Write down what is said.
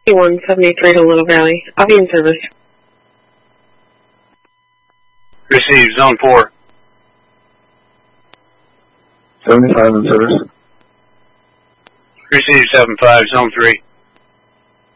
173 to Little Valley. I'll be in service. Receive, Zone 4. 75 in service. Receive 75, Zone 3.